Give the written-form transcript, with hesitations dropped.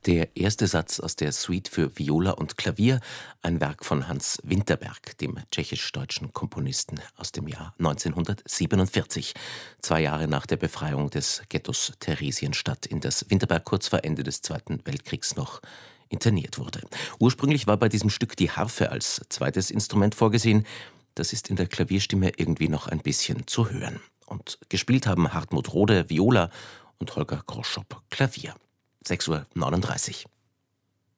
Der erste Satz aus der Suite für Viola und Klavier, ein Werk von Hans Winterberg, dem tschechisch-deutschen Komponisten aus dem Jahr 1947, 2 Jahre nach der Befreiung des Ghettos Theresienstadt, in das Winterberg kurz vor Ende des Zweiten Weltkriegs noch interniert wurde. Ursprünglich war bei diesem Stück die Harfe als zweites Instrument vorgesehen. Das ist in der Klavierstimme irgendwie noch ein bisschen zu hören. Und gespielt haben Hartmut Rohde Viola und Holger Groschop Klavier. 6:39 Uhr.